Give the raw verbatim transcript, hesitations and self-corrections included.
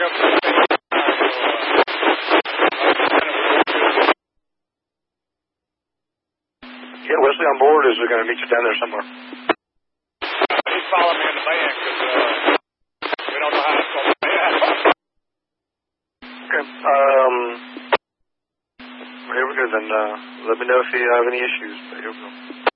up to the same time, so, uh, Get Wesley on board, or is we going to meet you down there somewhere? he's following me in the van, because, uh, we don't know how to stop the van. Okay, um, here we go then, uh, let me know if you have any issues, but here we go.